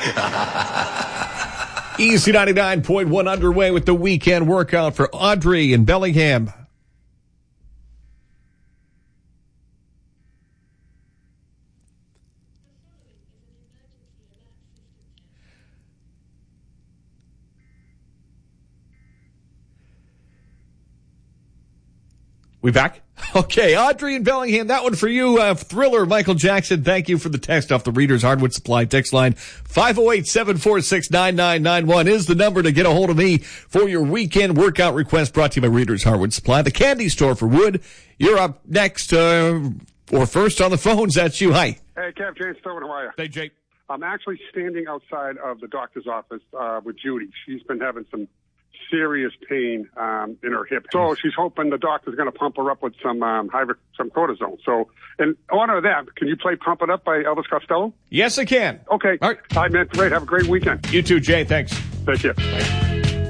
Easy 99.1 underway with the weekend workout for Audrey in Bellingham. We back? Okay, Audrey in Bellingham, that one for you. Thriller, Michael Jackson, thank you for the text off the Reader's Hardwood Supply text line. 508-746-9991 is the number to get a hold of me for your weekend workout request, brought to you by Reader's Hardwood Supply, the candy store for wood. You're up next, or first on the phones. That's you. Hi. Hey, Kev, James Stone, how are you? Hey, Jake. I'm actually standing outside of the doctor's office with Judy. She's been having some serious pain in her hip. So she's hoping the doctor's going to pump her up with some cortisone. So in honor of that, can you play Pump It Up by Elvis Costello? Yes, I can. Okay. All right. All right, man. Great. Have a great weekend. You too, Jay. Thanks. Thank you. Bye.